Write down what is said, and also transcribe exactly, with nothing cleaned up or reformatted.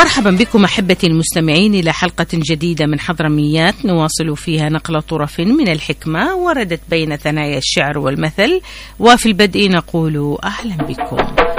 مرحبا بكم أحبتي المستمعين إلى حلقة جديدة من حضرميات نواصل فيها نقل طرف من الحكمة وردت بين ثنايا الشعر والمثل، وفي البدء نقول أهلا بكم.